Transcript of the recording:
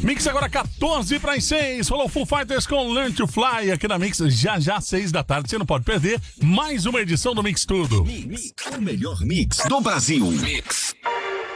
Mix agora 14 para as 6. Rolou Foo Fighters com Learn to Fly aqui na Mix, já 6 da tarde. Você não pode perder mais uma edição do Mix Tudo. Mix, o melhor mix do Brasil. Mix.